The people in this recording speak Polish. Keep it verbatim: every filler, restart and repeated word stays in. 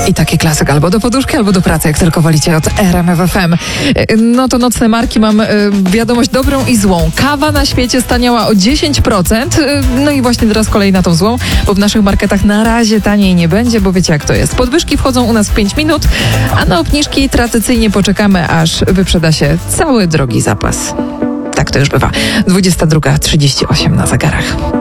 I taki klasyk albo do poduszki, albo do pracy, jak tylko wolicie, od R M F F M. No to nocne marki, mam y, wiadomość dobrą i złą. Kawa na świecie staniała o dziesięć procent. Y, no i właśnie teraz kolej na tą złą, bo w naszych marketach na razie taniej nie będzie, bo wiecie jak to jest. Podwyżki wchodzą u nas w pięć minut, a na obniżki tradycyjnie poczekamy, aż wyprzeda się cały drogi zapas. Tak to już bywa. dwudziesta druga trzydzieści osiem na zegarach.